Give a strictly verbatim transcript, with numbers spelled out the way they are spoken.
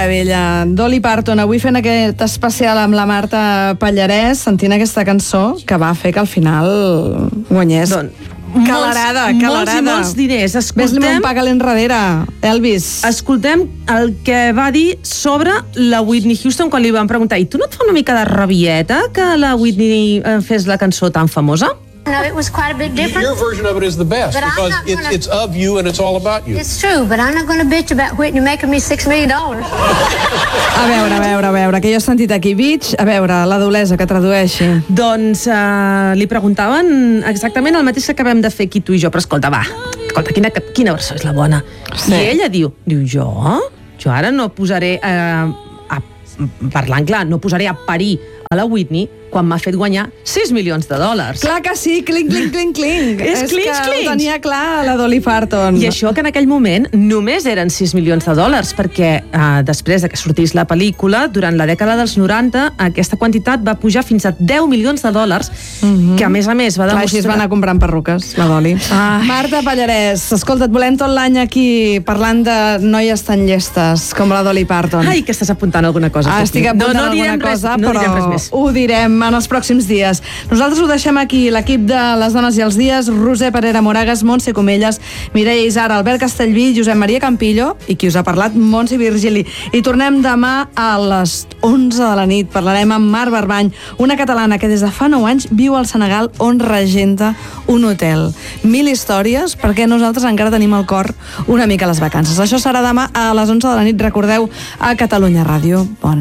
meravella. Dolly Parton, avui fent aquest especial amb la Marta Pallarès, sentint aquesta cançó que va fer que al final guanyés. Don, calarada, molts, calarada. Molts i molts diners. Ves-li Escoltem, un paga l'enrere, Elvis. escoltem el que va dir sobre la Whitney Houston quan li van preguntar i tu no et fa una mica de rabieta que la Whitney eh, fes la cançó tan famosa? No, it was quite a big difference. Your version of it is the best But I'm because not it's, gonna- it's of you and it's all about you. It's true, but I'm not going to bitch about Whitney making me six million dollars. A veure, a veure, a veure, que jo he sentit aquí bitch, a veure, la dolesa que tradueixi. Doncs eh, li preguntaven exactament el mateix que acabem de fer aquí tu i jo, però escolta, va, escolta, quina, quina versió és la bona? Sí. I ella diu, diu, jo? Jo ara no posaré, eh, a, parlant clar, no posaré a parir a la Whitney quan m'ha fet guanyar sis milions de dòlars. Clar que sí, clinc, clinc, clinc, clinc. És clinch, que clinch. ho tenia clar la Dolly Parton. I això que en aquell moment només eren sis milions de dòlars, perquè eh, després de que sortís la pel·lícula, durant la dècada dels noranta, aquesta quantitat va pujar fins a deu milions de dòlars, mm-hmm. que a més a més va Clar, demostrar... així es va anar comprant perruques, la Dolly. Ai. Marta Pallarès, escolta, et volem tot l'any aquí parlant de noies tan llestes com la Dolly Parton. Ai, que estàs apuntant alguna cosa. Ah, estic apuntant no, no alguna direm cosa, res, no però direm res més. ho direm en els pròxims dies. Nosaltres ho deixem aquí, l'equip de Les Dones i els Dies, Roser Parera Moragas, Montse Comelles, Mireia Isara, Albert Castellví, Josep Maria Campillo i qui us ha parlat, Montse Virgili. I tornem demà a les onze de la nit. Parlarem amb Mar Barbany, una catalana que des de fa nou anys viu al Senegal on regenta un hotel. Mil històries perquè nosaltres encara tenim al cor una mica les vacances. Això serà demà a les onze de la nit, recordeu, a Catalunya Ràdio. Bon